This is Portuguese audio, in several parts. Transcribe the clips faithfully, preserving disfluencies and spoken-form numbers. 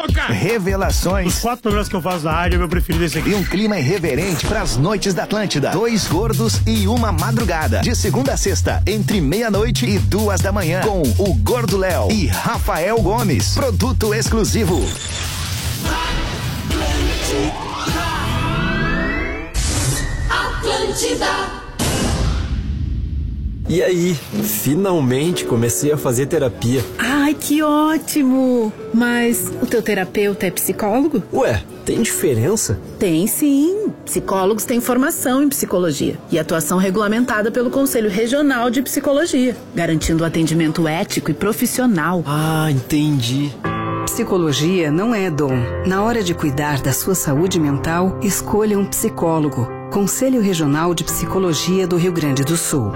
boca! Revelações. Os quatro programas que eu faço na rádio, meu preferido é esse aqui. E um clima irreverente pras noites da Atlântida. Dois gordos e uma madrugada. De segunda a sexta, entre meia-noite e duas da manhã. Com o Gordo Léo e Rafael Gomes. Produto exclusivo. Atlântida. E aí, finalmente comecei a fazer terapia. Ai, que ótimo! Mas o teu terapeuta é psicólogo? Ué, tem diferença? Tem sim. Psicólogos têm formação em psicologia e atuação regulamentada pelo Conselho Regional de Psicologia, garantindo atendimento ético e profissional. Ah, entendi. Psicologia não é dom. Na hora de cuidar da sua saúde mental, escolha um psicólogo. Conselho Regional de Psicologia do Rio Grande do Sul.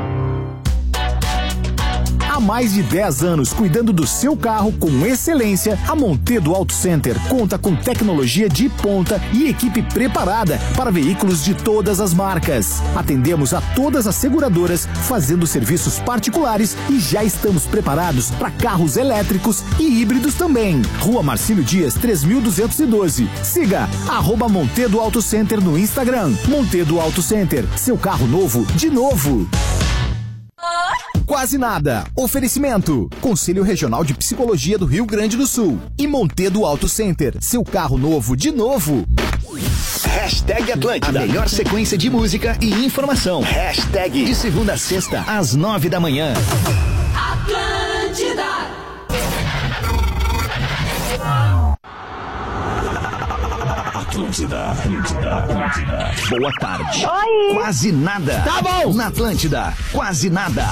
Há mais de dez anos cuidando do seu carro com excelência, a Montedo Auto Center conta com tecnologia de ponta e equipe preparada para veículos de todas as marcas. Atendemos a todas as seguradoras, fazendo serviços particulares e já estamos preparados para carros elétricos e híbridos também. Rua Marcílio Dias, três mil duzentos e doze. Siga arroba Montedo Auto Center no Instagram. Montedo Auto Center, seu carro novo de novo. Quase nada. Oferecimento. Conselho Regional de Psicologia do Rio Grande do Sul. E Montedo Auto Center. Seu carro novo de novo. Hashtag Atlântida. A melhor sequência de música e informação. Hashtag de segunda a sexta, às nove da manhã. Atlântida. Atlântida, Atlântida, Atlântida. Boa tarde. Oi. Quase nada. Tá bom. Na Atlântida, quase nada.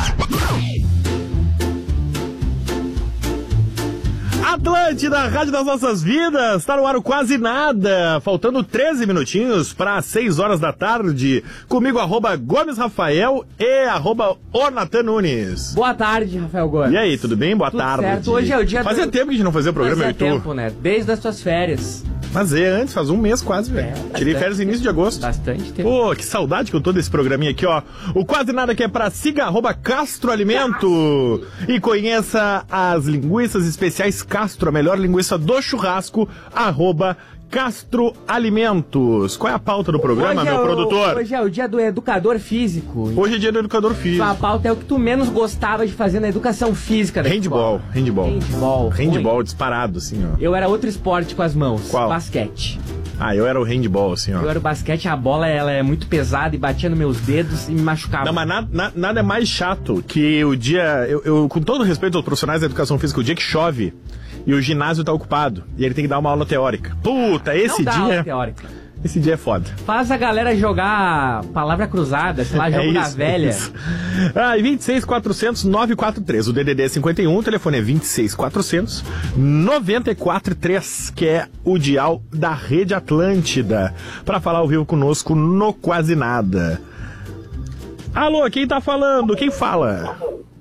Atlântida, Rádio das Nossas Vidas, tá no ar o Quase Nada, faltando treze minutinhos para seis horas da tarde, comigo arroba Gomes Rafael e arroba Ornatan Nunes. Boa tarde, Rafael Gomes. E aí, tudo bem? Boa tudo tarde. Certo, hoje é o dia Fazia do... tempo que a gente não fazia o programa, eu e tu. Fazia tempo, né? Desde as tuas férias. Mas é, antes, faz um mês quase, velho. É, Tirei férias no início de agosto. Bastante tempo. Pô, que saudade que eu tô desse programinha aqui, ó. O Quase Nada que é pra siga, arroba Castro Alimento. E conheça as linguiças especiais Castro, a melhor linguiça do churrasco, arroba Castro Alimentos. Qual é a pauta do programa, hoje meu é o, produtor? Hoje é o dia do educador físico. Hoje é dia do educador físico. A pauta é o que tu menos gostava de fazer na educação física da Handball, handball. Handball. Handball disparado, assim, ó. Eu era outro esporte com as mãos. Qual? Basquete. Ah, eu era o handball, assim, ó. Eu era o basquete, a bola ela é muito pesada e batia nos meus dedos e me machucava. Não, mas nada, na, nada é mais chato que o dia... Eu, eu, com todo respeito aos profissionais da educação física, o dia que chove e o ginásio tá ocupado e ele tem que dar uma aula teórica. Puta, esse Não dá dia... aula teórica. Esse dia é foda. Faz a galera jogar palavra cruzada, sei lá, jogo é da isso, velha. É isso. Ah, e vinte e seis, quatrocentos, novecentos e quarenta e três. O D D D é cinquenta e um, o telefone é vinte e seis, quatrocentos, noventa e quatro três, que é o dial da Rede Atlântida, para falar ao vivo conosco no Quase Nada. Alô, quem tá falando? Quem fala?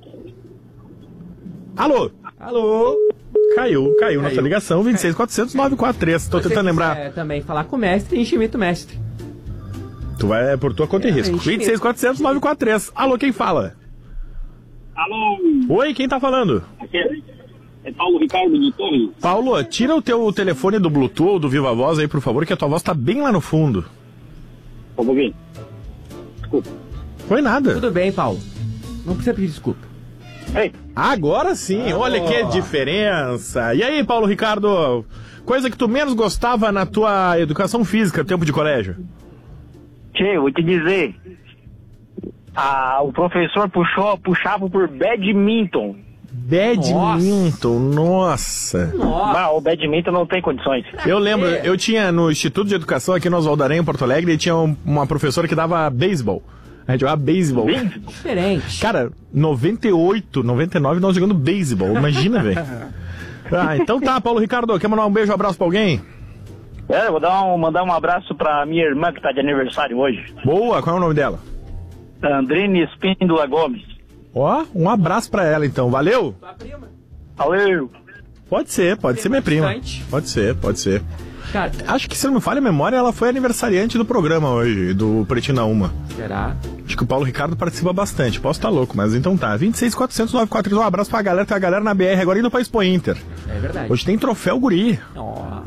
Alô? Alô? Caiu, caiu nossa ligação, vinte e seis, quatrocentos, novecentos e quarenta e três. Tô Você tentando lembrar. quiser também falar com o mestre, enchimento mestre. Tu vai por tua conta e É, risco. enchimento. vinte e seis, quatrocentos, novecentos e quarenta e três. Alô, quem fala? Alô, Oi, quem tá falando? aqui é, é Paulo Ricardo de Torres. Paulo, tira o teu telefone do Bluetooth ou do Viva Voz aí, por favor, que a tua voz tá bem lá no fundo. Só um pouquinho. Desculpa. Foi nada. Tudo bem, Paulo. Não precisa pedir desculpa. Ei, Agora sim, olha que diferença. E aí, Paulo Ricardo, coisa que tu menos gostava na tua educação física, tempo de colégio? tchê, vou te dizer. Ah, o professor puxou, puxava por badminton. Badminton, nossa. Nossa. Ah, o badminton não tem condições. Eu lembro, eu tinha no Instituto de Educação aqui no Oswaldo Aranha, em Porto Alegre, e tinha um- uma professora que dava beisebol. A gente jogava beisebol. Diferente. Cara, noventa e oito, noventa e nove nós jogando beisebol, imagina, velho. Ah, então tá, Paulo Ricardo, quer mandar um beijo, um abraço pra alguém? É, eu vou dar um, mandar um abraço pra minha irmã que tá de aniversário hoje. Boa, qual é o nome dela? Andrine Espíndola Gomes. Ó, um abraço pra ela então, valeu? Tua prima. Valeu. Pode ser, pode ser minha prima. distante. Pode ser, pode ser. Cara, Acho que, se não me falha a memória, ela foi aniversariante do programa hoje, do Pretinho na Uma. será? Acho que o Paulo Ricardo participa bastante. Posso estar louco, mas então tá. vinte e seis, quatrocentos, novecentos e quarenta e três. Um abraço pra galera, tem a galera na B R agora indo pra Expo Inter. É verdade. Hoje tem troféu guri. Ó.